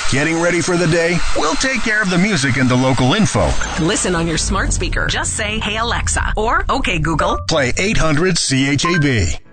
Getting ready for the day? We'll take care of the music and the local info. Listen on your smart speaker. Just say, "Hey Alexa," or "Okay Google." Play 800 CHAB.